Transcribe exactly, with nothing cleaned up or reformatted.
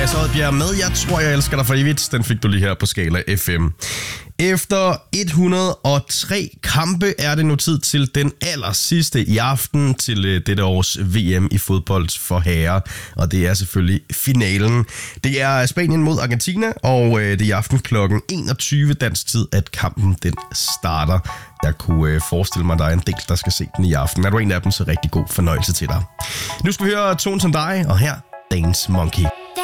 Mads Oddbjerg med Jeg tror, jeg elsker dig for evigt. Den fik du lige her på Skala F M. Efter et hundrede og tre kampe er det nu tid til den aller sidste i aften til dette års V M i fodbold for herrer. Og det er selvfølgelig finalen. Det er Spanien mod Argentina, og det er i aften klokken enogtyve dansk tid, at kampen den starter. Jeg kunne forestille mig, at der er en del, der skal se den i aften. Er du en af dem, så rigtig god fornøjelse til dig. Nu skal vi høre Tones and I, og her Dance Monkey.